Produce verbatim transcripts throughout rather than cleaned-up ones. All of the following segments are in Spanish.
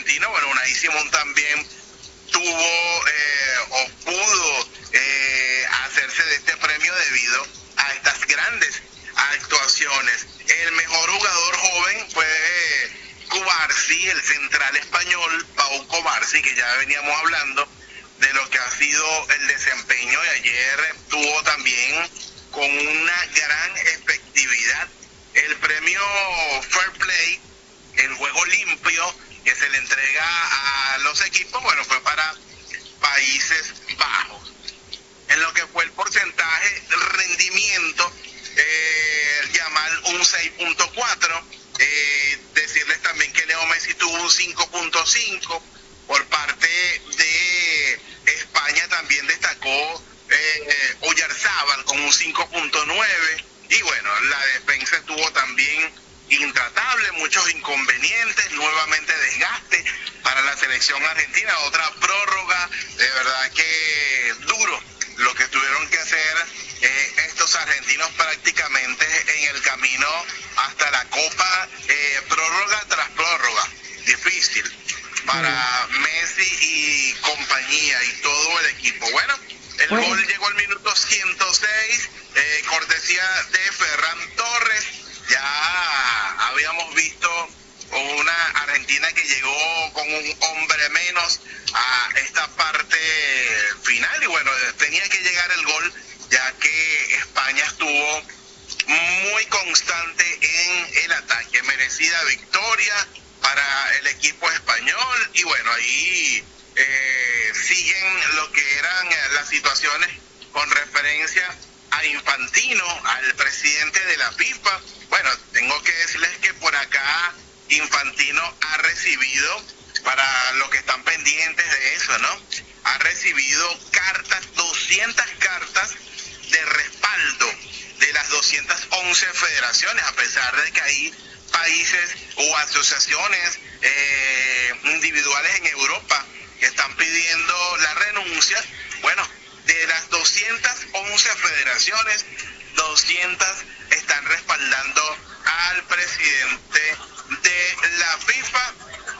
argentino. Bueno, Unai Simón también tuvo eh, o pudo eh, hacerse de este premio debido a estas grandes actuaciones. El mejor jugador joven fue eh, Cubarsí, el central español, Pau Cubarsí, que ya veníamos hablando de lo que ha sido el desempeño, y ayer tuvo también con una gran efectividad el premio Fair Play, el juego limpio que se le entrega a los equipos. Bueno, fue para Países Bajos. En lo que fue el porcentaje del rendimiento, eh, Yamal un seis punto cuatro, eh, decirles también que Leo Messi tuvo un cinco punto cinco. Por parte de España también destacó eh, Oyarzábal con un cinco punto nueve, y bueno, la defensa estuvo también intratable, muchos inconvenientes, nuevamente desgaste para la selección argentina, otra prórroga. De verdad que duro lo que tuvieron que hacer eh, estos argentinos prácticamente en el camino hasta la Copa, eh, prórroga tras prórroga, difícil para mm. Messi y compañía y todo el equipo. Bueno, el bueno. gol llegó al minuto ciento seis, eh, cortesía de Ferran Torres. Ya habíamos visto una Argentina que llegó con un hombre menos a esta parte final, y bueno, tenía que llegar el gol, ya que España estuvo muy constante en el ataque. Merecida victoria para el equipo español, y bueno, ahí eh, siguen lo que eran las situaciones con referencia a Infantino, al presidente de la FIFA. Bueno, tengo que decirles que por acá Infantino ha recibido, para los que están pendientes de eso, ¿no? Ha recibido cartas, doscientas cartas de respaldo de las doscientas once federaciones, a pesar de que hay países o asociaciones eh, individuales en Europa que están pidiendo la renuncia. Bueno, de las doscientas once federaciones, doscientas están respaldando al presidente de la FIFA,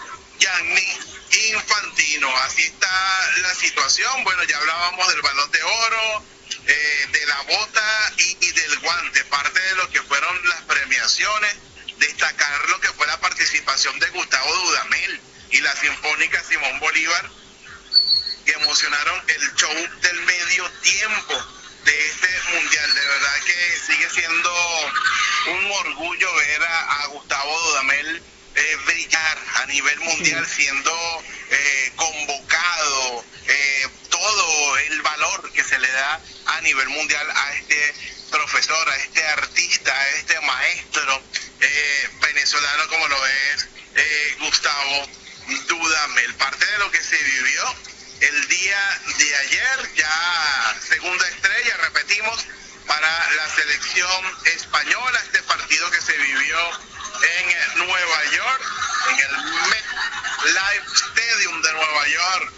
Gianni Infantino. Así está la situación. Bueno, ya hablábamos del Balón de Oro, eh, de la bota y, y del guante, parte de lo que fueron las premiaciones. Destacar lo que fue la participación de Gustavo Dudamel y la Sinfónica Simón Bolívar, que emocionaron el show del medio tiempo de este mundial. De verdad que sigue siendo un orgullo ver a, a Gustavo Dudamel eh, brillar a nivel mundial, siendo eh, convocado, eh, todo el valor que se le da a nivel mundial a este profesor, a este artista, a este maestro eh, venezolano como lo es eh, Gustavo Dudamel. Parte de lo que se vivió el día de ayer, ya segunda estrella, repetimos, para la selección española, este partido que se vivió en Nueva York, en el MetLife Stadium de Nueva York.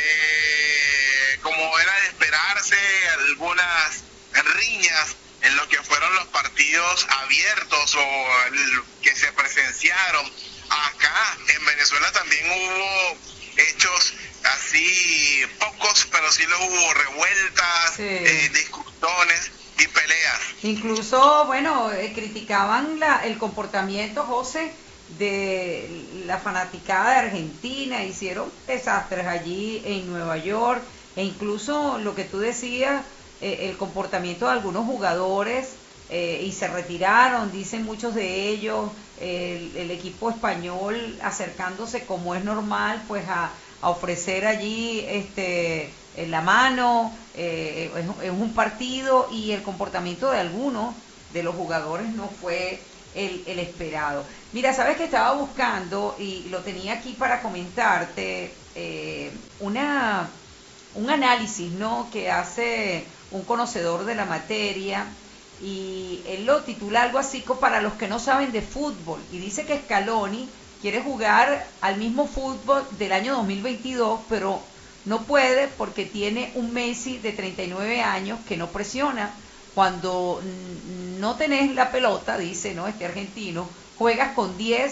Eh, como era de esperarse, algunas riñas en lo que fueron los partidos abiertos o el, que se presenciaron acá en Venezuela. También hubo hechos así, pocos, pero sí lo hubo, revueltas, sí. eh, discusiones y peleas. Incluso, bueno, eh, criticaban la, el comportamiento, José, de la fanaticada de Argentina. Hicieron desastres allí en Nueva York, e incluso lo que tú decías, eh, el comportamiento de algunos jugadores, eh, y se retiraron, dicen muchos de ellos, el, el equipo español acercándose como es normal, pues a, a ofrecer allí este en la mano, eh, es, es un partido, y el comportamiento de algunos de los jugadores no fue el, el esperado. Mira, sabes que estaba buscando y lo tenía aquí para comentarte, eh, una un análisis, ¿no?, que hace un conocedor de la materia, y él lo titula algo así como para los que no saben de fútbol, y dice que Scaloni quiere jugar al mismo fútbol del año dos mil veintidós, pero no puede porque tiene un Messi de treinta y nueve años que no presiona. Cuando no tenés la pelota, dice, ¿no?, este argentino, juegas con diez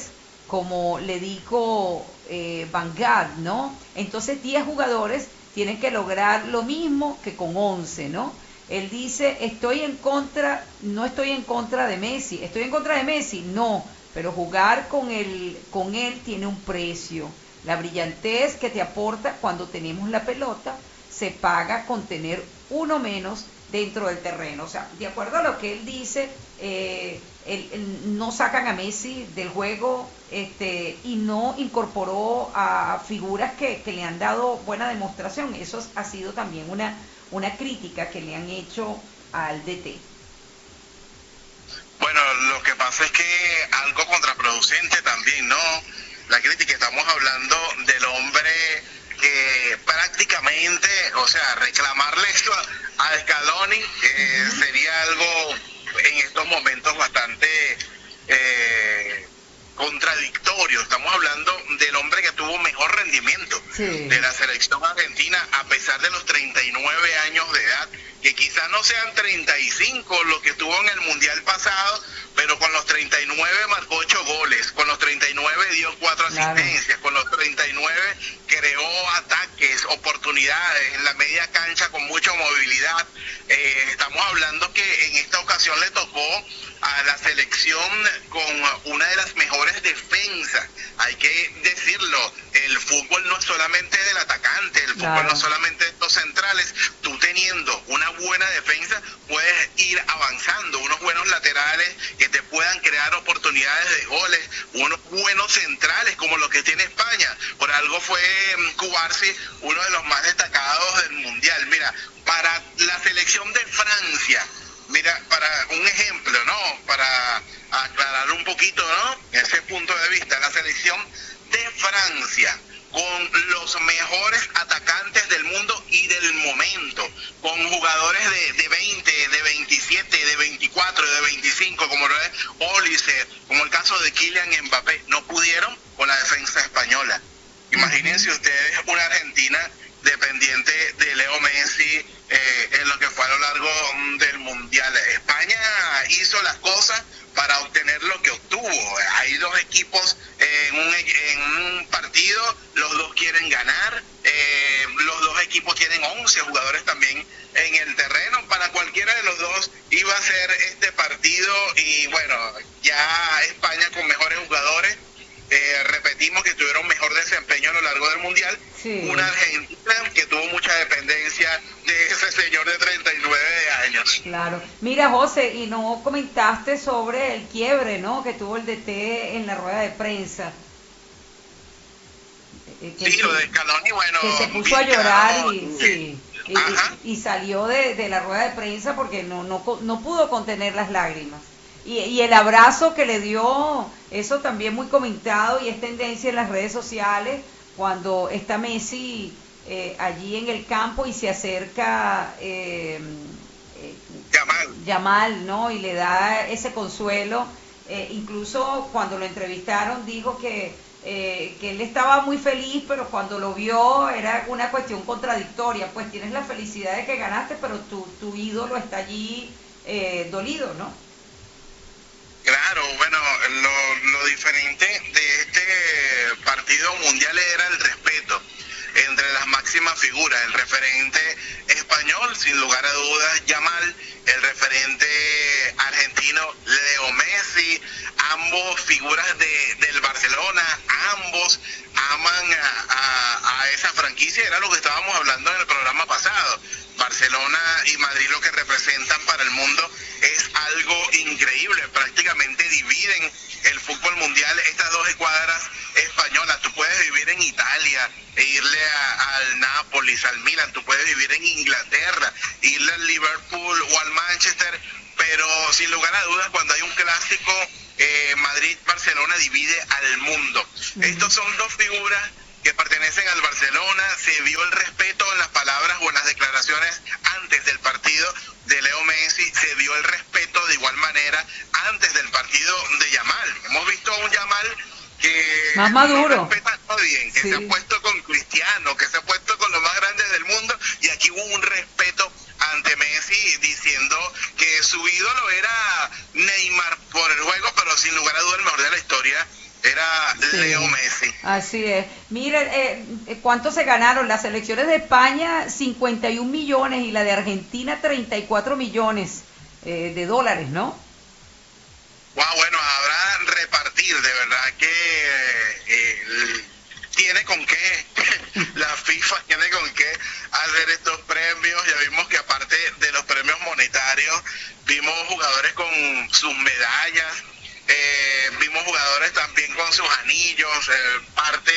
como le dijo eh, Van Gaal, ¿no? Entonces diez jugadores tienen que lograr lo mismo que con once, ¿no? Él dice, estoy en contra, no estoy en contra de Messi, estoy en contra de Messi, no, pero jugar con él, con él tiene un precio. La brillantez que te aporta cuando tenemos la pelota se paga con tener uno menos dentro del terreno. O sea, de acuerdo a lo que él dice, eh, él, él, no sacan a Messi del juego este, y no incorporó a figuras que, que le han dado buena demostración. Eso ha sido también una, una crítica que le han hecho al D T. Bueno, lo que pasa es que algo contraproducente también, ¿no? La crítica, estamos hablando del hombre que prácticamente, o sea, reclamarle esto a, a Scaloni eh, uh-huh. sería algo en estos momentos bastante eh, contradictorio. Estamos hablando del hombre que tuvo mejor rendimiento sí. de la selección argentina a pesar de los treinta y nueve años de edad, que quizás no sean treinta y cinco lo que tuvo en el Mundial pasado, pero con los treinta y nueve marcó ocho goles, con los treinta y nueve dio cuatro asistencias, claro. con los treinta y nueve creó ataques, oportunidades en la media cancha con mucha movilidad. Eh, estamos hablando que en esta ocasión le tocó a la selección con una de las mejores defensas. Hay que decirlo, el fútbol no es solamente del atacante, el fútbol claro. no es solamente de los centrales. Tú teniendo una buena defensa puedes ir avanzando, unos buenos laterales que te puedan crear oportunidades de goles, unos buenos centrales como los que tiene España. Por algo fue Cubarsí uno de los más destacados del Mundial. Mira, para la selección de Francia, mira, para un ejemplo, ¿no? Para aclarar un poquito, ¿no? Ese punto de vista, la selección de Francia, con los mejores atacantes del mundo y del momento, con jugadores de, de veinte, de veintisiete, de veinticuatro, de veinticinco, como lo es Olise, como el caso de Kylian Mbappé, no pudieron con la defensa española. Imagínense ustedes una Argentina dependiente de Leo Messi eh, en lo que fue a lo largo del Mundial. España hizo las cosas para obtener lo que obtuvo. Hay dos equipos en un, en un partido, los dos quieren ganar, eh, los dos equipos tienen once jugadores también en el terreno. Para cualquiera de los dos iba a ser este partido y bueno, ya España con mejores jugadores. Eh, repetimos que tuvieron mejor desempeño a lo largo del Mundial. Sí. Una Argentina que tuvo mucha dependencia de ese señor de treinta y nueve años. Claro. Mira, José, y no comentaste sobre el quiebre, ¿no?, que tuvo el D T en la rueda de prensa. Que sí, se, lo de Scaloni, bueno. Que se puso a llorar y, sí, y, y, y salió de, de la rueda de prensa porque no, no, no pudo contener las lágrimas. Y, y el abrazo que le dio, eso también muy comentado y es tendencia en las redes sociales, cuando está Messi eh, allí en el campo y se acerca eh, eh, Yamal. Yamal, ¿no? Y le da ese consuelo. Eh, incluso cuando lo entrevistaron dijo que, eh, que él estaba muy feliz, pero cuando lo vio era una cuestión contradictoria. Pues tienes la felicidad de que ganaste, pero tu, tu ídolo está allí eh, dolido, ¿no? Claro, bueno, lo, lo diferente de este partido mundial era el respeto entre las máximas figuras, el referente español, sin lugar a dudas, Yamal, el referente argentino, Leo Messi, ambos figuras de, del Barcelona, ambos aman a, a, a esa franquicia, era lo que estábamos hablando en el programa pasado. Barcelona y Madrid lo que representan para el mundo es algo increíble, prácticamente dividen el fútbol mundial estas dos escuadras españolas. Tú puedes vivir en Italia e irle a, al Nápoles, al Milan, tú puedes vivir en Inglaterra, irle al Liverpool o al Manchester, pero sin lugar a dudas cuando hay un clásico, eh, Madrid-Barcelona divide al mundo. Uh-huh. Estos son dos figuras que pertenecen al Barcelona. Se vio el respeto en las palabras o en las declaraciones antes del partido de Leo Messi, se vio el respeto de igual manera antes del partido de Yamal. Hemos visto a un Yamal que más maduro, no respeta a nadie, que sí. se ha puesto con Cristiano, que se ha puesto con los más grandes del mundo, y aquí hubo un respeto ante Messi diciendo que su ídolo era Neymar por el juego, pero sin lugar a dudas el mejor de la historia era Sí, Leo Messi. así es. Mire, eh, eh, ¿cuánto se ganaron? Las elecciones de España, cincuenta y un millones, y la de Argentina, treinta y cuatro millones eh, de dólares, ¿no? Wow, bueno, habrá repartir, de verdad que eh, el- tiene con qué, la FIFA tiene con qué hacer estos premios. Ya vimos que aparte de los premios monetarios, vimos jugadores con sus medallas, eh, vimos jugadores también con sus anillos, eh, parte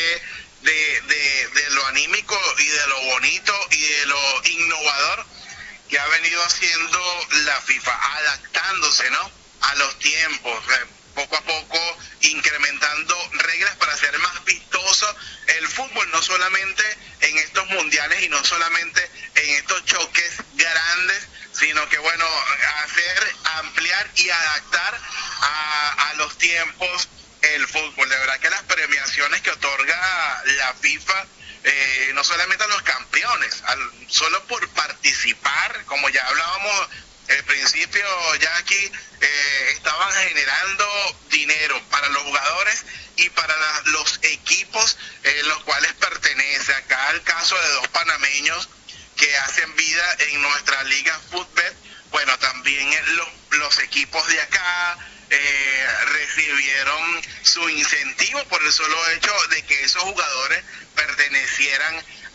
de, de, de lo anímico y de lo bonito y de lo innovador que ha venido haciendo la FIFA, adaptándose, ¿no?, a los tiempos, eh, poco a poco incrementando reglas para hacer más vistoso el fútbol, no solamente en estos mundiales y no solamente en estos choques grandes, sino que, bueno, hacer, ampliar y adaptar a, a los tiempos el fútbol. De verdad que las premiaciones que otorga la FIFA, eh, no solamente a los campeones, al, solo por participar, como ya hablábamos al principio, ya aquí eh, estaban generando dinero para los jugadores y para la, los equipos en eh, los cuales pertenece. Acá el caso de dos panameños que hacen vida en nuestra liga Footbet, bueno, también los, los equipos de acá eh, recibieron su incentivo por el solo hecho de que esos jugadores pertenecieran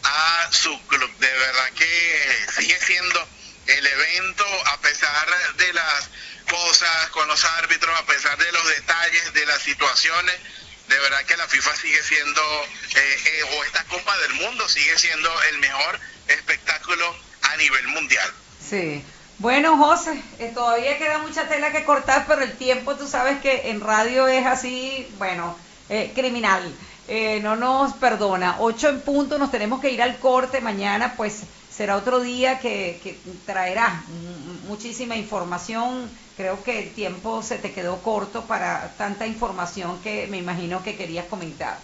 a su club. De verdad que sigue siendo el evento, a pesar de las cosas con los árbitros, a pesar de los detalles, de las situaciones, de verdad que la FIFA sigue siendo, eh, eh, o esta Copa del Mundo sigue siendo el mejor espectáculo a nivel mundial. Sí. Bueno, José, eh, todavía queda mucha tela que cortar, pero el tiempo, tú sabes que en radio es así, bueno, eh, criminal. Eh, no nos perdona. Ocho en punto, nos tenemos que ir al corte. Mañana, pues, será otro día que, que traerá muchísima información. Creo que el tiempo se te quedó corto para tanta información que me imagino que querías comentar.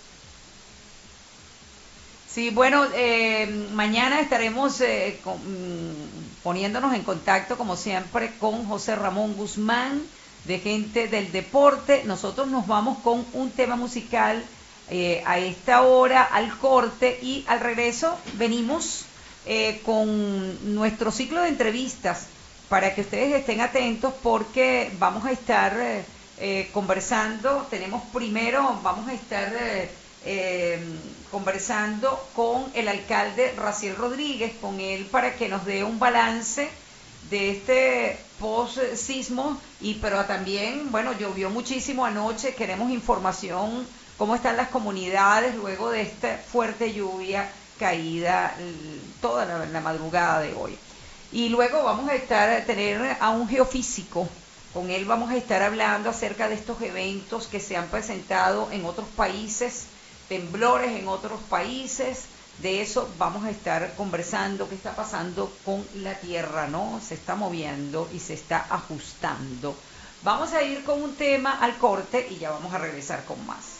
Sí, bueno, eh, mañana estaremos eh, con, poniéndonos en contacto, como siempre, con José Ramón Guzmán, de Gente del Deporte. Nosotros nos vamos con un tema musical eh, a esta hora, al corte, y al regreso venimos eh, con nuestro ciclo de entrevistas, para que ustedes estén atentos, porque vamos a estar eh, eh, conversando. Tenemos primero, vamos a estar... Eh, Eh, conversando con el alcalde Raciel Rodríguez, con él, para que nos dé un balance de este post-sismo, y pero también, bueno, llovió muchísimo anoche, queremos información, cómo están las comunidades luego de esta fuerte lluvia caída toda la, la madrugada de hoy. Y luego vamos a estar a tener a un geofísico, con él vamos a estar hablando acerca de estos eventos que se han presentado en otros países, temblores en otros países. De eso vamos a estar conversando, qué está pasando con la tierra, ¿no? Se está moviendo y se está ajustando. Vamos a ir con un tema al corte y ya vamos a regresar con más.